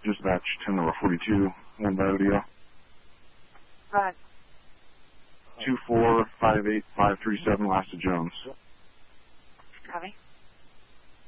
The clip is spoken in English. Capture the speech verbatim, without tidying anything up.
Dispatch ten over forty-two, one by O D L. Right. two four five eight five three seven, last to Jones. Copy.